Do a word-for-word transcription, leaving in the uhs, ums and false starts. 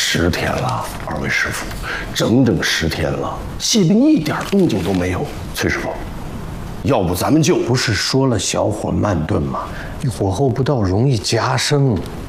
十天了，二位师傅，整整十天了，谢兵一点动静都没有。崔师傅，要不咱们就…… 不是说了小火慢炖吗？你火候不到容易加生。